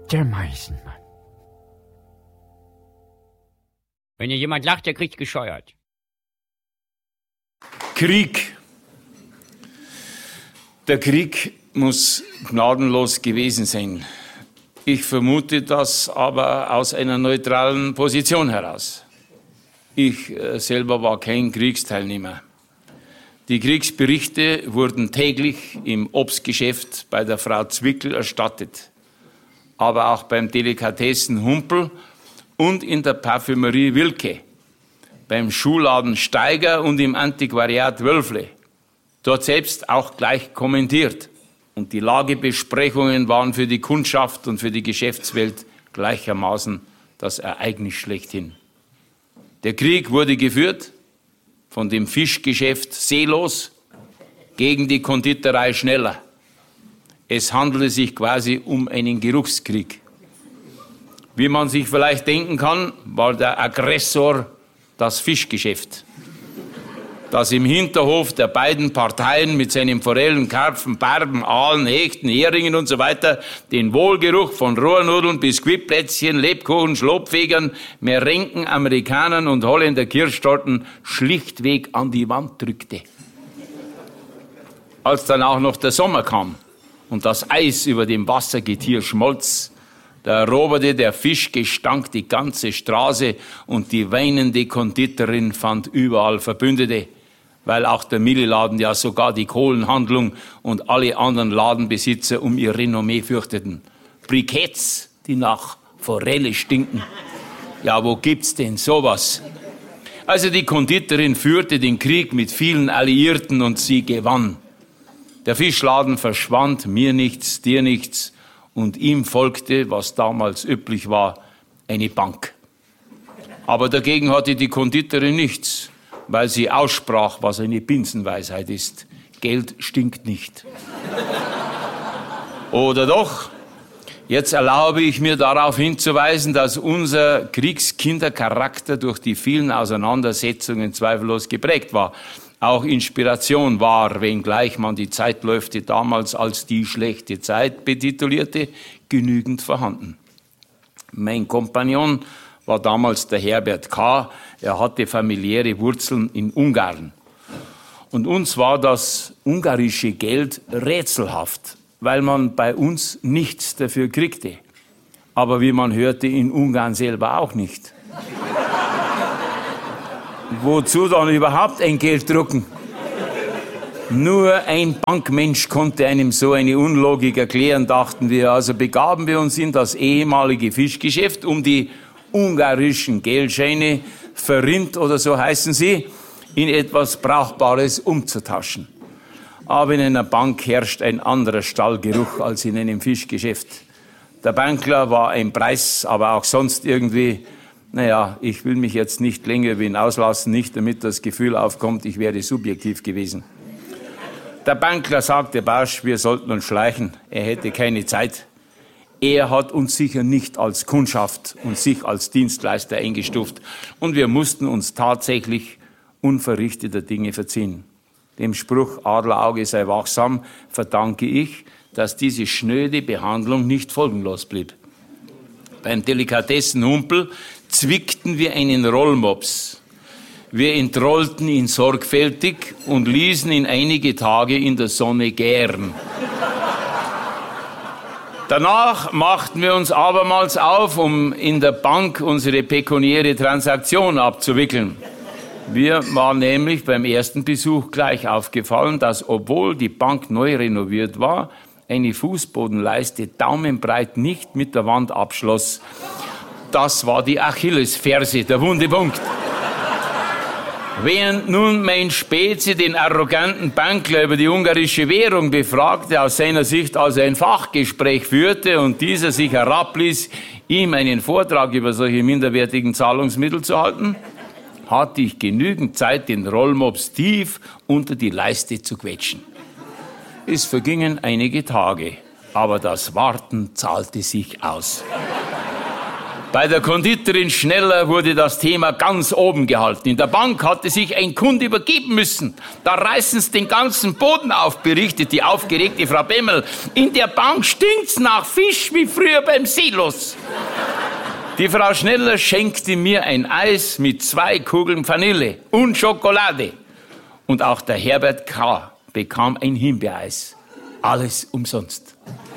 Der Meisenmann. Wenn hier jemand lacht, der kriegt gescheuert. Krieg. Der Krieg muss gnadenlos gewesen sein. Ich vermute das aber aus einer neutralen Position heraus. Ich selber war kein Kriegsteilnehmer. Die Kriegsberichte wurden täglich im Obstgeschäft bei der Frau Zwickel erstattet, aber auch beim Delikatessen Humpel und in der Parfümerie Wilke, beim Schuhladen Steiger und im Antiquariat Wölfle. Dort selbst auch gleich kommentiert. Und die Lagebesprechungen waren für die Kundschaft und für die Geschäftswelt gleichermaßen das Ereignis schlechthin. Der Krieg wurde geführt von dem Fischgeschäft Seelos gegen die Konditorei Schneller. Es handelte sich quasi um einen Geruchskrieg. Wie man sich vielleicht denken kann, war der Aggressor das Fischgeschäft, das im Hinterhof der beiden Parteien mit seinen Forellen, Karpfen, Barben, Aalen, Hechten, Heringen und so weiter den Wohlgeruch von Rohrnudeln, Biskuitplätzchen, Lebkuchen, Schlopfegern, Merenken, Amerikanern und Holländer Kirschtorten schlichtweg an die Wand drückte. Als dann auch noch der Sommer kam und das Eis über dem Wassergetier schmolz, da eroberte der Fischgestank die ganze Straße und die weinende Konditorin fand überall Verbündete, weil auch der Milliladen ja sogar die Kohlenhandlung und alle anderen Ladenbesitzer um ihr Renommee fürchteten. Briketts, die nach Forelle stinken. Ja, wo gibt's denn sowas? Also die Konditorin führte den Krieg mit vielen Alliierten und sie gewann. Der Fischladen verschwand, mir nichts, dir nichts. Und ihm folgte, was damals üblich war, eine Bank. Aber dagegen hatte die Konditorin nichts, weil sie aussprach, was eine Binsenweisheit ist. Geld stinkt nicht. Oder doch? Jetzt erlaube ich mir darauf hinzuweisen, dass unser Kriegskindercharakter durch die vielen Auseinandersetzungen zweifellos geprägt war. Auch Inspiration war, wenngleich man die Zeitläufe damals als die schlechte Zeit betitulierte, genügend vorhanden. Mein Kompagnon war damals der Herbert K. Er hatte familiäre Wurzeln in Ungarn. Und uns war das ungarische Geld rätselhaft, weil man bei uns nichts dafür kriegte. Aber wie man hörte, in Ungarn selber auch nicht. Wozu dann überhaupt ein Geld drucken? Nur ein Bankmensch konnte einem so eine Unlogik erklären, dachten wir. Also begaben wir uns in das ehemalige Fischgeschäft, um die ungarischen Geldscheine, verrinnt oder so heißen sie, in etwas Brauchbares umzutauschen. Aber in einer Bank herrscht ein anderer Stallgeruch als in einem Fischgeschäft. Der Bankler war ein Preis, aber auch sonst irgendwie. Naja, ich will mich jetzt nicht länger über ihn auslassen, nicht damit das Gefühl aufkommt, ich wäre subjektiv gewesen. Der Bankler sagte barsch, wir sollten uns schleichen, er hätte keine Zeit. Er hat uns sicher nicht als Kundschaft und sich als Dienstleister eingestuft und wir mussten uns tatsächlich unverrichteter Dinge verziehen. Dem Spruch Adlerauge sei wachsam verdanke ich, dass diese schnöde Behandlung nicht folgenlos blieb. Beim Delikatessen Humpel zwickten wir einen Rollmops. Wir entrollten ihn sorgfältig und ließen ihn einige Tage in der Sonne gären. Danach machten wir uns abermals auf, um in der Bank unsere pekuniäre Transaktion abzuwickeln. Mir war nämlich beim ersten Besuch gleich aufgefallen, dass, obwohl die Bank neu renoviert war, eine Fußbodenleiste daumenbreit nicht mit der Wand abschloss. Das war die Achillesferse, der wunde Punkt. Während nun mein Spezi den arroganten Bankler über die ungarische Währung befragte, aus seiner Sicht also ein Fachgespräch führte und dieser sich herabließ, ihm einen Vortrag über solche minderwertigen Zahlungsmittel zu halten, hatte ich genügend Zeit, den Rollmops tief unter die Leiste zu quetschen. Es vergingen einige Tage, aber das Warten zahlte sich aus. Bei der Konditorin Schneller wurde das Thema ganz oben gehalten. In der Bank hatte sich ein Kunde übergeben müssen. Da reißen sie den ganzen Boden auf, berichtet die aufgeregte Frau Bemmel. In der Bank stinkt's nach Fisch wie früher beim Silos. Die Frau Schneller schenkte mir ein Eis mit 2 Kugeln Vanille und Schokolade. Und auch der Herbert K. bekam ein Himbeereis. Alles umsonst.